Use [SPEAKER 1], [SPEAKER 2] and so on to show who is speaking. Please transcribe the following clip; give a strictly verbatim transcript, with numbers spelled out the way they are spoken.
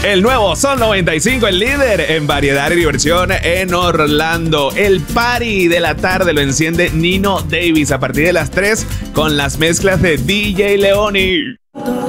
[SPEAKER 1] El nuevo Sol noventa y cinco, el líder en variedad y diversión en Orlando. El party de la tarde lo enciende Nino Davis a partir de las tres con las mezclas de D J Leoni.